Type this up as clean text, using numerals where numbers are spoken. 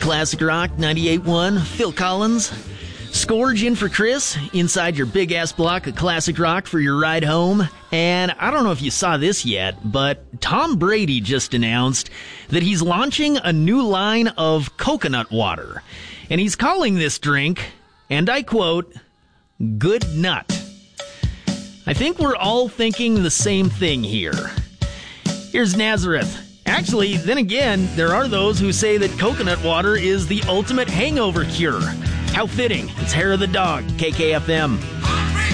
Classic Rock 98.1, Phil Collins. Scourge in for Chris inside your big-ass block of classic rock for your ride home. And I don't know if you saw this yet, but Tom Brady just announced that he's launching a new line of coconut water. And he's calling this drink, and I quote, Good Nut. I think we're all thinking the same thing here. Here's Nazareth. Actually, then again, there are those who say that coconut water is the ultimate hangover cure. How fitting. It's Hair of the Dog, KKFM.